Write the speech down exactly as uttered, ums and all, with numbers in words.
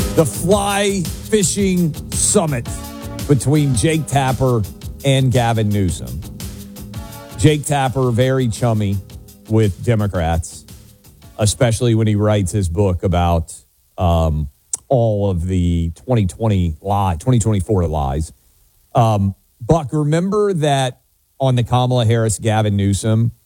The fly fishing summit between Jake Tapper and Gavin Newsom. Jake Tapper, very chummy with Democrats, especially when he writes his book about um, all of the twenty twenty lie, twenty twenty-four lies. Um, Buck, remember that on the Kamala Harris, Gavin Newsom